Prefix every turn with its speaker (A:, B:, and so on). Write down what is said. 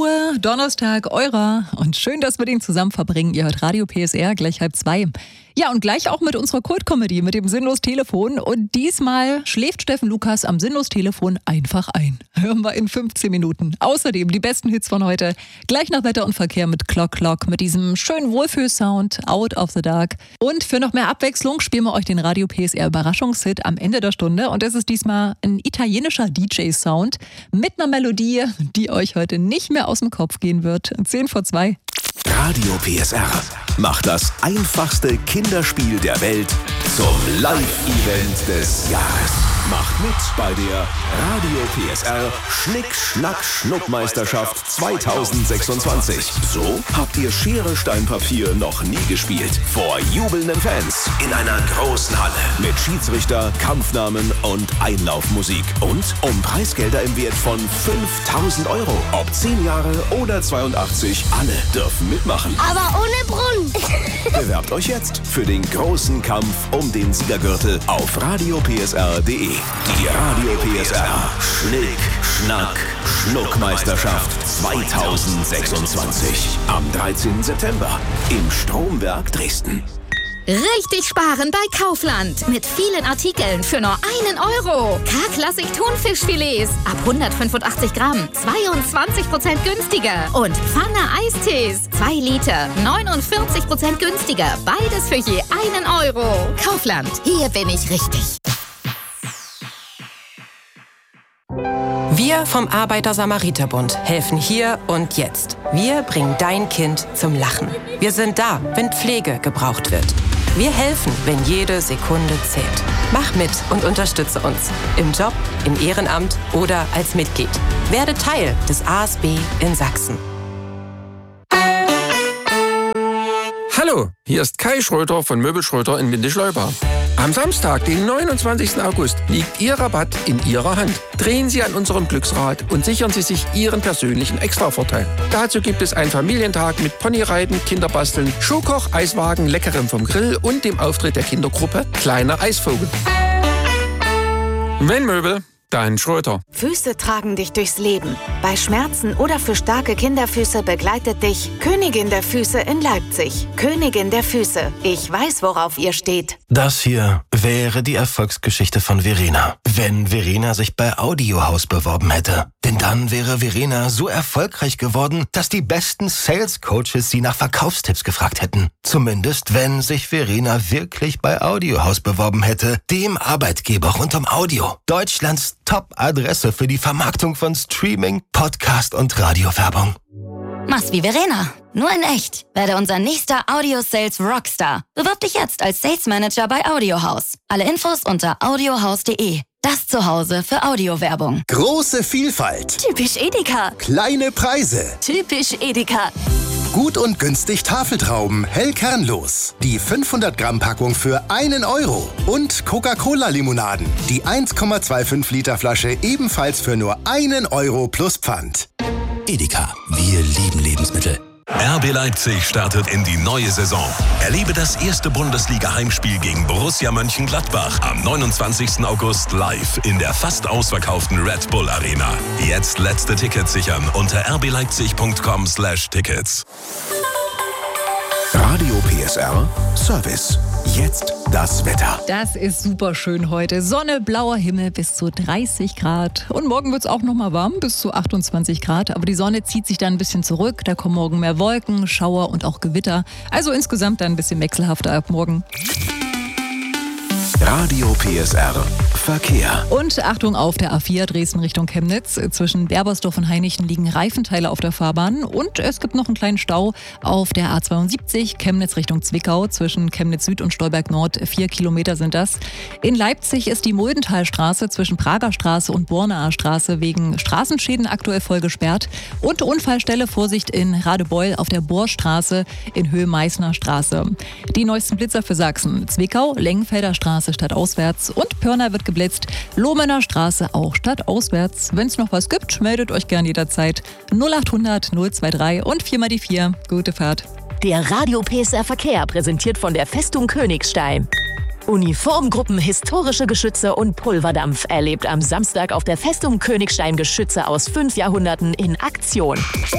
A: Uhr, Donnerstag, eurer. Und schön, dass wir den zusammen verbringen. Ihr hört Radio PSR, gleich 1:30. Ja, und gleich auch mit unserer Kult-Comedy, mit dem Sinnlos-Telefon. Und diesmal schläft Steffen Lukas am Sinnlos-Telefon einfach ein. Hören wir in 15 Minuten. Außerdem die besten Hits von heute. Gleich nach Wetter und Verkehr mit Clock Clock, mit diesem schönen Wohlfühl-Sound, Out of the Dark. Und für noch mehr Abwechslung spielen wir euch den Radio PSR Überraschungshit am Ende der Stunde. Und es ist diesmal ein italienischer DJ-Sound mit einer Melodie, die euch heute nicht mehr aus dem Kopf gehen wird. 10:02.
B: Radio PSR macht das einfachste Kinderspiel der Welt zum Live-Event des Jahres. Macht mit bei der Radio PSR Schnick-Schnack-Schnuck-Meisterschaft 2026. So habt ihr Schere, Stein, Papier noch nie gespielt. Vor jubelnden Fans in einer großen Halle mit Schiedsrichter, Kampfnamen und Einlaufmusik. Und um Preisgelder im Wert von 5.000 €. Ob 10 Jahre oder 82, alle dürfen mitmachen.
C: Aber ohne Brunnen.
B: Bewerbt euch jetzt für den großen Kampf um den Siegergürtel auf radiopsr.de. Die Radio PSR Schnick-Schnack-Schnuck-Meisterschaft 2026. Am 13. September im Stromwerk Dresden.
D: Richtig sparen bei Kaufland. Mit vielen Artikeln für nur 1 €. K-Klassik Thunfischfilets ab 185 Gramm. 22% günstiger. Und Pfanne Eistees. 2 Liter. 49% günstiger. Beides für je 1 €. Kaufland. Hier bin ich richtig.
E: Wir vom Arbeiter-Samariter-Bund helfen hier und jetzt. Wir bringen dein Kind zum Lachen. Wir sind da, wenn Pflege gebraucht wird. Wir helfen, wenn jede Sekunde zählt. Mach mit und unterstütze uns. Im Job, im Ehrenamt oder als Mitglied. Werde Teil des ASB in Sachsen.
F: Hallo, hier ist Kai Schröter von Möbel Schröter in Windischleuba. Am Samstag, den 29. August, liegt Ihr Rabatt in Ihrer Hand. Drehen Sie an unserem Glücksrad und sichern Sie sich Ihren persönlichen Extravorteil. Dazu gibt es einen Familientag mit Ponyreiten, Kinderbasteln, Schuhkoch, Eiswagen, Leckerem vom Grill und dem Auftritt der Kindergruppe Kleiner Eisvogel. Wenn Möbel, dann Schröter.
G: Füße tragen dich durchs Leben. Bei Schmerzen oder für starke Kinderfüße begleitet dich Königin der Füße in Leipzig. Königin der Füße. Ich weiß, worauf ihr steht.
H: Das hier wäre die Erfolgsgeschichte von Verena, wenn Verena sich bei Audiohaus beworben hätte. Denn dann wäre Verena so erfolgreich geworden, dass die besten Sales-Coaches sie nach Verkaufstipps gefragt hätten. Zumindest, wenn sich Verena wirklich bei Audiohaus beworben hätte, dem Arbeitgeber rund um Audio. Deutschlands Top-Adresse für die Vermarktung von Streaming, Podcast und Radiowerbung.
I: Mach's wie Verena, nur in echt. Werde unser nächster Audio-Sales-Rockstar. Bewirb dich jetzt als Sales Manager bei Audiohaus. Alle Infos unter audiohaus.de. Das Zuhause für Audiowerbung.
J: Große Vielfalt.
I: Typisch Edeka.
J: Kleine Preise.
I: Typisch Edeka.
J: Gut und günstig Tafeltrauben, hell kernlos. Die 500-Gramm-Packung für 1 €. Und Coca-Cola-Limonaden. Die 1,25 Liter Flasche ebenfalls für nur 1 € plus Pfand.
B: Edeka, wir lieben Lebensmittel. RB Leipzig startet in die neue Saison. Erlebe das erste Bundesliga-Heimspiel gegen Borussia Mönchengladbach am 29. August live in der fast ausverkauften Red Bull Arena. Jetzt letzte Tickets sichern unter rbleipzig.com/Tickets. Radio PSR Service. Jetzt das Wetter.
A: Das ist super schön heute. Sonne, blauer Himmel bis zu 30 Grad. Und morgen wird es auch nochmal warm, bis zu 28 Grad. Aber die Sonne zieht sich dann ein bisschen zurück. Da kommen morgen mehr Wolken, Schauer und auch Gewitter. Also insgesamt dann ein bisschen wechselhafter ab morgen.
B: Radio PSR Verkehr.
A: Und Achtung auf der A4 Dresden Richtung Chemnitz. Zwischen Berbersdorf und Hainichen liegen Reifenteile auf der Fahrbahn. Und es gibt noch einen kleinen Stau auf der A72 Chemnitz Richtung Zwickau. Zwischen Chemnitz Süd und Stolberg Nord 4 Kilometer sind das. In Leipzig ist die Muldenthalstraße zwischen Prager Straße und Bornaer Straße wegen Straßenschäden aktuell voll gesperrt. Und Unfallstelle, Vorsicht in Radebeul auf der Bohrstraße in Höhe Meißner Straße. Die neuesten Blitzer für Sachsen. Zwickau, Lengenfelder Straße stadtauswärts und Pörner wird geblitzt. Lohmener Straße auch stadtauswärts. Wenn es noch was gibt, meldet euch gern jederzeit. 0800 023 und 4 mal die 4. Gute Fahrt.
K: Der Radio PSR Verkehr präsentiert von der Festung Königstein. Uniformgruppen, historische Geschütze und Pulverdampf erlebt am Samstag auf der Festung Königstein Geschütze aus 5 Jahrhunderten in Aktion.